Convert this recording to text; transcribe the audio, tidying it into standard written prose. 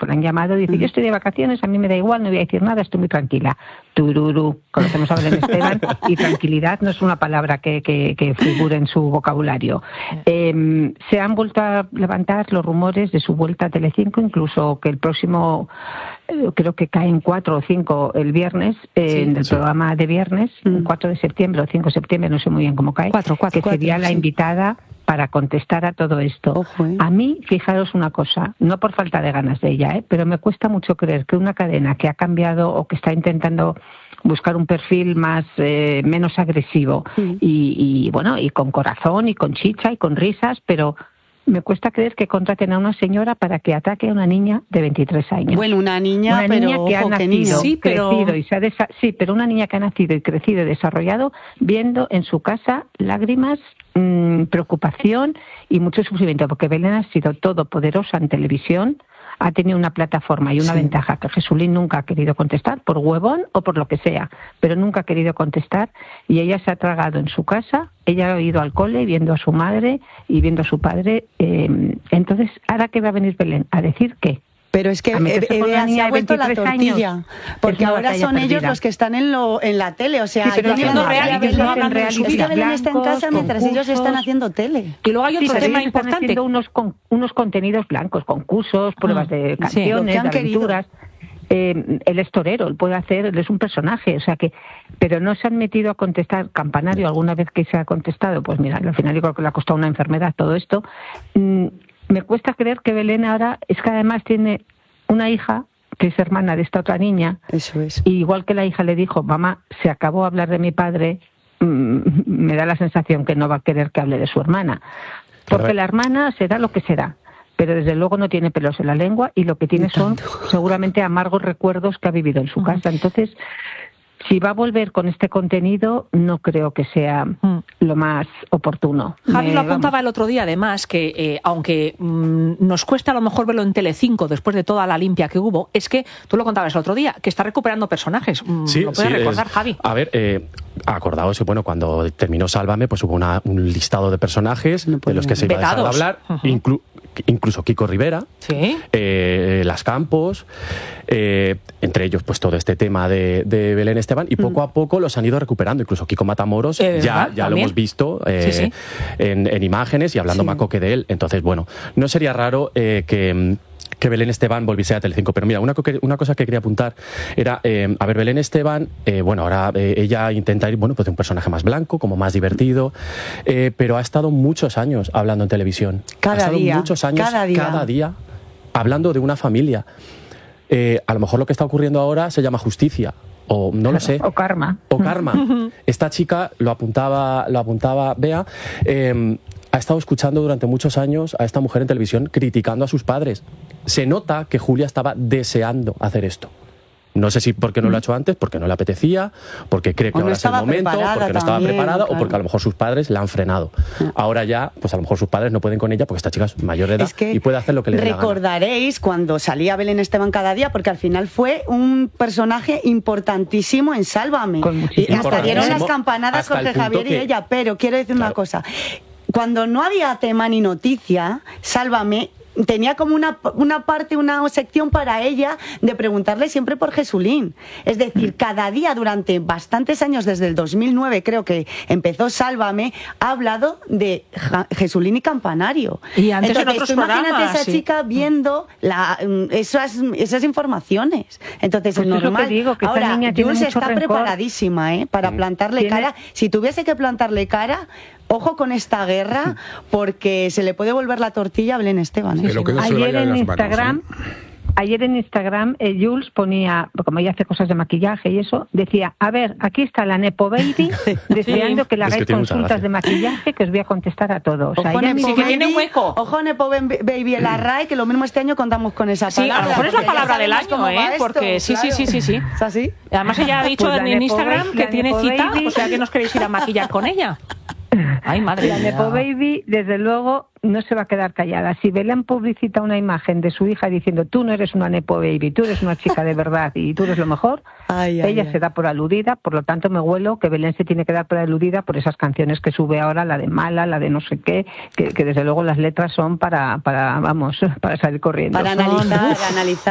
que le han llamado, dice, yo estoy de vacaciones, a mí me da igual, no voy a decir nada, estoy muy tranquila. Tururú, conocemos a Belén Esteban, y tranquilidad no es una palabra que figure en su vocabulario. Se han vuelto a levantar los rumores de su vuelta a Telecinco, incluso que el próximo, creo que caen 4 o 5 el viernes, del programa de viernes, 4 de septiembre o 5 de septiembre, no sé muy bien cómo cae, 4, que sería la invitada para contestar a todo esto. Ojo, A mí, fijaros una cosa, no por falta de ganas de ella, pero me cuesta mucho creer que una cadena que ha cambiado o que está intentando buscar un perfil más menos agresivo y bueno, y con corazón y con chicha y con risas, pero me cuesta creer que contraten a una señora para que ataque a una niña de 23 años. Bueno, una niña que ha nacido, crecido y pero una niña que ha nacido y crecido y desarrollado viendo en su casa lágrimas, preocupación y mucho sufrimiento, porque Belén ha sido todopoderosa en televisión, ha tenido una plataforma y una ventaja que Jesulín nunca ha querido contestar, por huevón o por lo que sea, pero nunca ha querido contestar, y ella se ha tragado en su casa, ella ha ido al cole viendo a su madre y viendo a su padre. Entonces, ¿ahora qué va a venir Belén? ¿A decir qué? Pero es que se ha vuelto la tortilla, porque ahora son ellos los que están en la tele, o sea, pero haciendo reality, no hablando de su vida. Belén está en casa mientras ellos están haando tele. Y luego hay otro tema importante. Están haciendo unos contenidos blancos, concursos, pruebas de canciones, de aventuras. Él es torero, él puede hacer, él es un personaje, o sea que, pero no se han metido a contestar. Campanario, alguna vez que se ha contestado, pues mira, al final yo creo que le ha costado una enfermedad todo esto. Me cuesta creer que Belén ahora, es que además tiene una hija que es hermana de esta otra niña. Eso es. Y igual que la hija le dijo, mamá, se acabó hablar de mi padre, me da la sensación que no va a querer que hable de su hermana. Porque la hermana será lo que será, pero desde luego no tiene pelos en la lengua y lo que tiene son seguramente amargos recuerdos que ha vivido en su casa. Entonces, si va a volver con este contenido, no creo que sea lo más oportuno. Javi lo apuntaba el otro día, además, que aunque nos cuesta a lo mejor verlo en Telecinco después de toda la limpia que hubo, es que, tú lo contabas el otro día, que está recuperando personajes. ¿Lo puedes recordar, Javi? A ver, acordaos que bueno, cuando terminó Sálvame, pues hubo un listado de personajes de los que se iba a dejar de hablar, incluso Kiko Rivera, Las Campos, entre ellos pues todo este tema de Belén Esteban, y poco a poco los han ido recuperando. Incluso Kiko Matamoros ya lo hemos visto en imágenes y hablando macoque de él. Entonces, bueno, no sería raro que Belén Esteban volviese a Telecinco. Pero mira, una cosa que quería apuntar era, a ver, Belén Esteban, bueno, ahora ella intenta ir, bueno, pues de un personaje más blanco, como más divertido, pero ha estado muchos años hablando en televisión. Muchos años, cada día, hablando de una familia. A lo mejor lo que está ocurriendo ahora se llama justicia, o no lo sé. O karma. Esta chica, lo apuntaba Bea, ha estado escuchando durante muchos años a esta mujer en televisión criticando a sus padres. Se nota que Julia estaba deseando hacer esto. No sé si porque no lo ha hecho antes, porque no le apetecía, porque cree que ahora es el momento, porque no estaba preparada, o porque a lo mejor sus padres la han frenado. Ahora ya, pues a lo mejor sus padres no pueden con ella porque esta chica es mayor de edad y puede hacer lo que le dé la gana. Recordaréis cuando salía Belén Esteban cada día, porque al final fue un personaje importantísimo en Sálvame. Y hasta dieron las campanadas Jorge Javier y ella, pero quiero decir una cosa. Cuando no había tema ni noticia, Sálvame tenía como una parte, una sección para ella de preguntarle siempre por Jesulín. Es decir, cada día durante bastantes años, desde el 2009 creo que empezó Sálvame, ha hablado de Jesulín y Campanario. Y antes en otros programas. Imagínate esa chica viendo esas informaciones. Entonces es normal. Que ahora, Jules está rencor. Preparadísima para plantarle cara. Si tuviese que plantarle cara, ojo con esta guerra, porque se le puede volver la tortilla a Belén Esteban. Ayer en Instagram Jules ponía, como ella hace cosas de maquillaje y eso, decía, a ver, aquí está la Nepo Baby deseando que le hagáis consultas de maquillaje, que os voy a contestar a todos. Ojo, que tiene hueco. Ojo, Nepo Baby en la RAE, que lo mismo este año contamos con esa palabra. Sí, a lo mejor es la palabra del año, porque sí. ¿Es así? Además ella ha dicho en Instagram que tiene cita, o sea que nos queréis ir a maquillar con ella. Ay, madre mía. La Nepo Baby, desde luego, no se va a quedar callada. Si Belén publicita una imagen de su hija diciendo tú no eres una Nepo Baby, tú eres una chica de verdad y tú eres lo mejor, ella se da por aludida. Por lo tanto, me huelo que Belén se tiene que dar por aludida por esas canciones que sube ahora, la de Mala, la de no sé qué, que desde luego las letras son para salir corriendo. Para analizar.